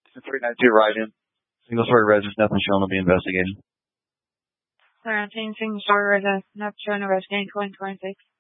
392 write-in. Single story residence, nothing shown will be investigated. 319 single story residence, nothing shown investigating 2026.